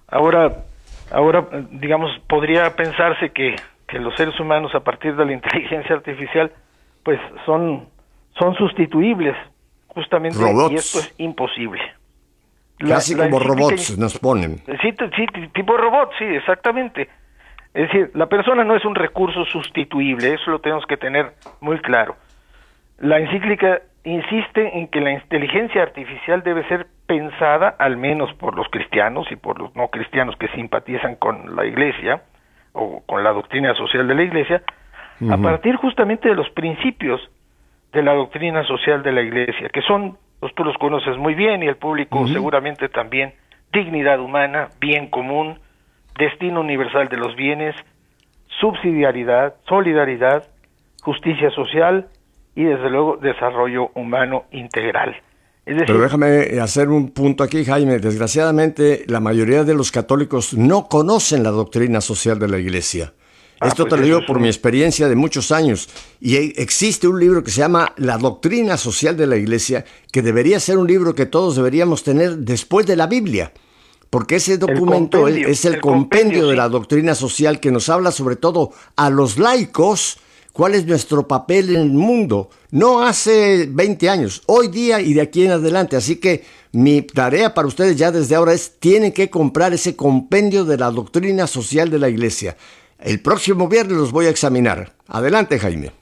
Ahora, digamos, podría pensarse que los seres humanos a partir de la inteligencia artificial, pues son sustituibles, justamente, robots. y esto es imposible. Casi como robots nos ponen. Sí, tipo robot, sí, exactamente. Es decir, la persona no es un recurso sustituible, eso lo tenemos que tener muy claro. La encíclica insiste en que la inteligencia artificial debe ser pensada, al menos por los cristianos y por los no cristianos que simpatizan con la Iglesia o con la doctrina social de la Iglesia, a partir justamente de los principios de la doctrina social de la Iglesia, que son, pues tú los conoces muy bien y el público seguramente también: dignidad humana, bien común, destino universal de los bienes, subsidiariedad, solidaridad, justicia social y desde luego desarrollo humano integral. Es decir, pero déjame hacer un punto aquí, Jaime. Desgraciadamente, la mayoría de los católicos no conocen la doctrina social de la Iglesia. Esto pues te lo digo es por mi experiencia de muchos años. Y existe un libro que se llama La Doctrina Social de la Iglesia, que debería ser un libro que todos deberíamos tener después de la Biblia. Porque ese documento es el compendio de la doctrina social, que nos habla sobre todo a los laicos cuál es nuestro papel en el mundo. No hace 20 años, hoy día y de aquí en adelante. Así que mi tarea para ustedes ya desde ahora es: tienen que comprar ese compendio de la doctrina social de la Iglesia. El próximo viernes los voy a examinar. Adelante, Jaime.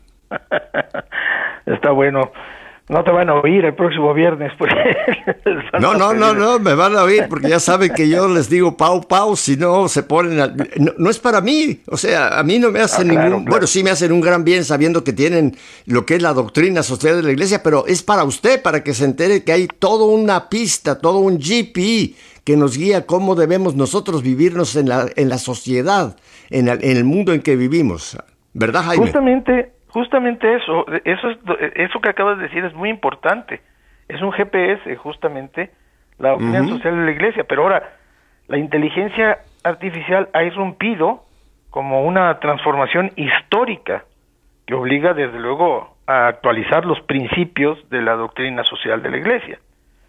Está bueno. No te van a oír el próximo viernes. No, me van a oír porque ya saben que yo les digo pau, si no se ponen... No es para mí, o sea, a mí no me hacen ningún... Claro. Bueno, sí me hacen un gran bien sabiendo que tienen lo que es la doctrina social de la Iglesia, pero es para usted, para que se entere que hay toda una pista, todo un GPS que nos guía cómo debemos nosotros vivirnos en la sociedad, en el mundo en que vivimos. ¿Verdad, Jaime? Justamente eso que acabas de decir es muy importante. Es un GPS, justamente, la doctrina social de la Iglesia. Pero ahora, la inteligencia artificial ha irrumpido como una transformación histórica que obliga, desde luego, a actualizar los principios de la doctrina social de la Iglesia.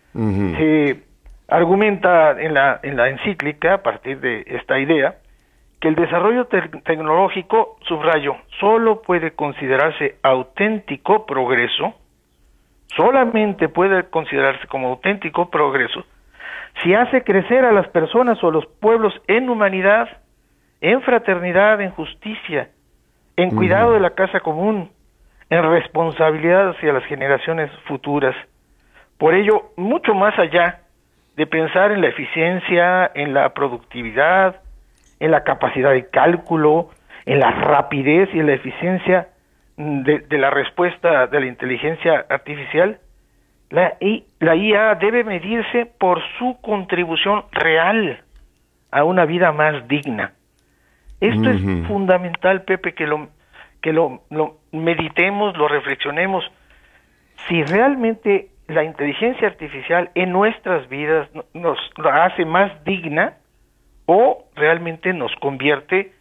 Se argumenta en la encíclica, a partir de esta idea, que el desarrollo tecnológico, subrayo, solo puede considerarse auténtico progreso, solamente puede considerarse como auténtico progreso, si hace crecer a las personas o a los pueblos en humanidad, en fraternidad, en justicia, en cuidado de la casa común, en responsabilidad hacia las generaciones futuras. Por ello, mucho más allá de pensar en la eficiencia, en la productividad, en la capacidad de cálculo, en la rapidez y en la eficiencia de la respuesta de la inteligencia artificial, la IA debe medirse por su contribución real a una vida más digna. Esto es fundamental, Pepe, que lo meditemos, lo reflexionemos. Si realmente la inteligencia artificial en nuestras vidas nos la hace más digna, o realmente nos convierte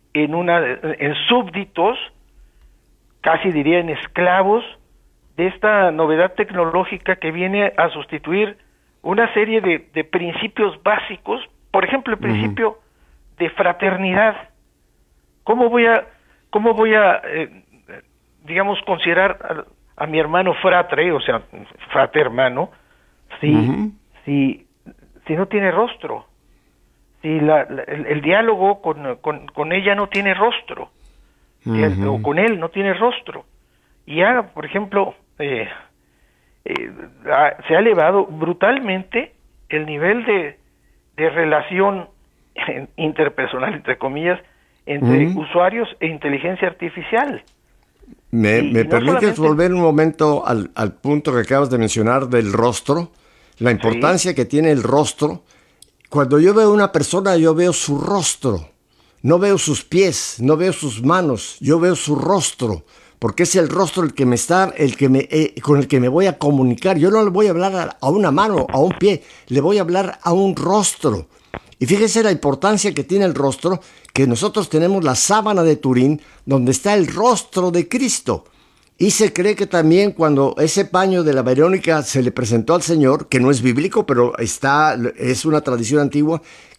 en súbditos, casi diría en esclavos, de esta novedad tecnológica que viene a sustituir una serie de principios básicos. Por ejemplo, el principio de fraternidad. ¿Cómo voy a digamos, considerar a mi hermano fratre, o sea, frater hermano, si no tiene rostro? Si el diálogo con ella no tiene rostro, o con él no tiene rostro. Y ya, por ejemplo, se ha elevado brutalmente el nivel de relación interpersonal, entre comillas, entre usuarios e inteligencia artificial. ¿Me permites volver un momento al punto que acabas de mencionar del rostro? La importancia que tiene el rostro. Cuando yo veo a una persona, yo veo su rostro. No veo sus pies, no veo sus manos, yo veo su rostro. Porque es el rostro el que me está, con el que me voy a comunicar. Yo no le voy a hablar a una mano, a un pie, le voy a hablar a un rostro. Y fíjese la importancia que tiene el rostro, que nosotros tenemos la sábana de Turín, donde está el rostro de Cristo. Y se cree que también cuando ese paño de la Verónica se le presentó al Señor, que no es bíblico, pero es una tradición antigua,